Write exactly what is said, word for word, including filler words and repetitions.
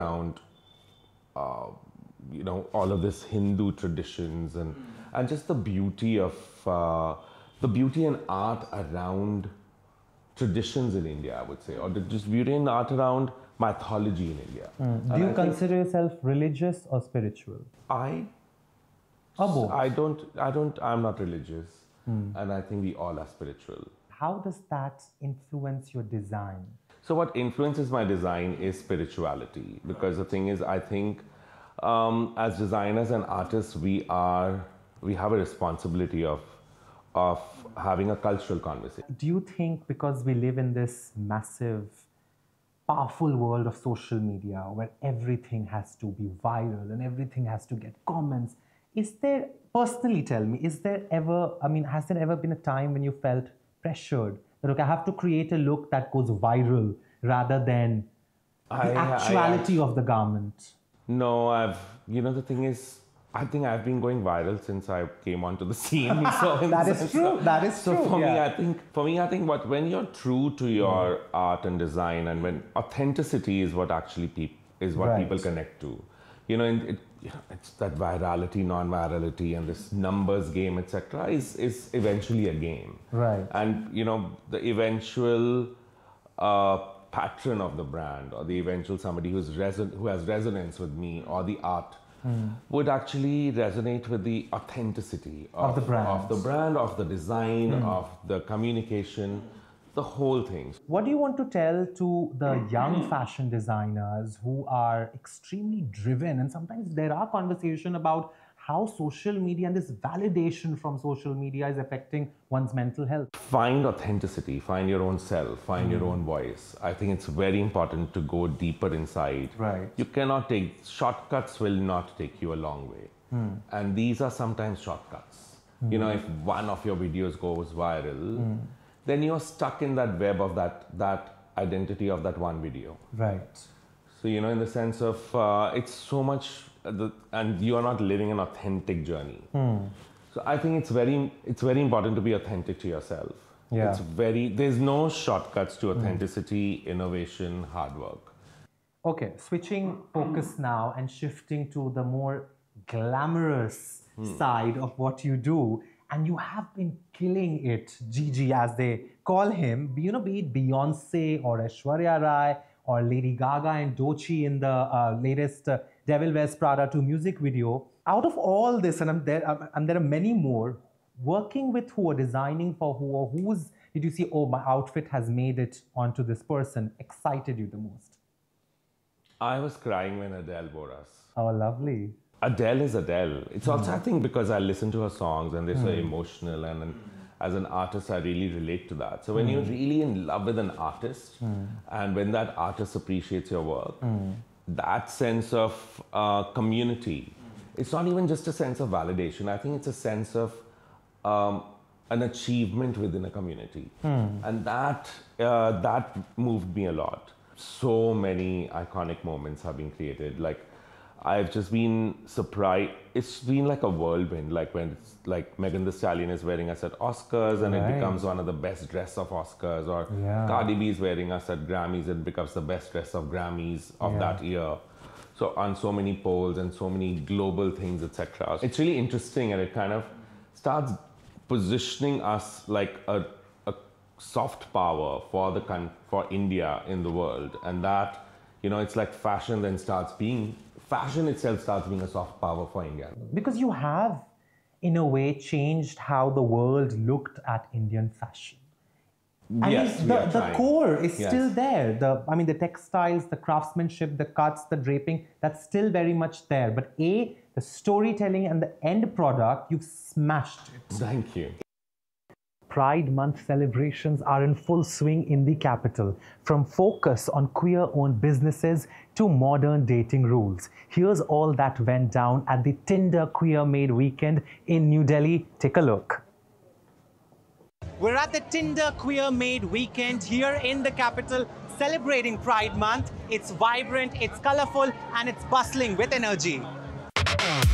around, uh, you know, all of this Hindu traditions and and just the beauty of uh, the beauty and art around traditions in India, I would say, or the, just beauty and art around mythology in India. Mm. Do you I consider yourself religious or spiritual? I, or both? I don't, I don't, I'm not religious, mm. and I think we all are spiritual. How does that influence your design? So what influences my design is spirituality, because the thing is, I think um, as designers and artists, we are, we have a responsibility of, of having a cultural conversation. Do you think because we live in this massive, powerful world of social media where everything has to be viral and everything has to get comments, is there, personally tell me, is there ever, I mean, has there ever been a time when you felt pressured that, okay, I have to create a look that goes viral rather than the I, actuality I, I, of the garment? No, I've, you know, the thing is, I think I've been going viral since I came onto the scene. So that is true. So, that is so true. for yeah. me, I think for me, I think what when you're true to your mm. art and design, and when authenticity is what actually people is what right. people connect to. You know, it, you know, it's that virality, non-virality, and this numbers game, et cetera, is is eventually a game. Right. And you know, the eventual uh, patron of the brand, or the eventual somebody who's reson who has resonance with me or the art. Mm. would actually resonate with the authenticity of, of the brand, of the brand, of the design, mm. of the communication, the whole thing. What do you want to tell to the young fashion designers who are extremely driven, and sometimes there are conversations about how social media and this validation from social media is affecting one's mental health? Find authenticity, find your own self, find mm. your own voice. I think it's very important to go deeper inside. Right. You cannot take, shortcuts will not take you a long way. Mm. And these are sometimes shortcuts. Mm. You know, if one of your videos goes viral, mm. then you're stuck in that web of that, that identity of that one video. Right. So, you know, in the sense of, uh, it's so much, uh, the, and you are not living an authentic journey. Mm. So I think it's very, it's very important to be authentic to yourself. Yeah. It's very, there's no shortcuts to authenticity, mm. innovation, hard work. Okay, switching focus now and shifting to the more glamorous mm. side of what you do. And you have been killing it, Gigi, as they call him. You know, be it Beyonce or Aishwarya Rai or Lady Gaga and Doechii in the uh, latest uh, Devil Wears Prada two music video. Out of all this, and, I'm there, um, and there are many more, working with who or designing for who, or who's did you see, oh, my outfit has made it onto this person, excited you the most? I was crying when Adele wore us. Oh, lovely. Adele is Adele. It's also, mm. I think, because I listen to her songs and they're mm. so emotional, and, and as an artist, I really relate to that. So when mm. you're really in love with an artist, mm. and when that artist appreciates your work, mm. that sense of uh, community, it's not even just a sense of validation. I think it's a sense of um, an achievement within a community. Mm. And that, uh, that moved me a lot. So many iconic moments have been created. Like, I've just been surprised. It's been like a whirlwind, like when it's like Megan Thee Stallion is wearing us at Oscars and right. it becomes one of the best dress of Oscars, or yeah. Cardi B is wearing us at Grammys and becomes the best dress of Grammys of yeah. that year. So on so many polls and so many global things, et cetera. It's really interesting, and it kind of starts positioning us like a, a soft power for the for India in the world, and that, you know, it's like fashion then starts being. Fashion itself starts being a soft power for India. Because you have, in a way, changed how the world looked at Indian fashion. And yes, the, the core is yes. still there. The, I mean, the textiles, the craftsmanship, the cuts, the draping, that's still very much there. But A, the storytelling and the end product, you've smashed it. Thank you. Pride Month celebrations are in full swing in the capital, from focus on queer-owned businesses to modern dating rules. Here's all that went down at the Tinder Queer Made Weekend in New Delhi. Take a look. We're at the Tinder Queer Made Weekend here in the capital, celebrating Pride Month. It's vibrant, it's colorful, and it's bustling with energy.